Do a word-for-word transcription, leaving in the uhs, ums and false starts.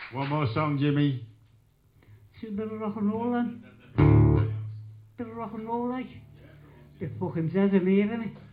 One more song, Jimmy. See a bit of rock and roll then. Bit of rock and roll like. Bit fucking dead in here, innit?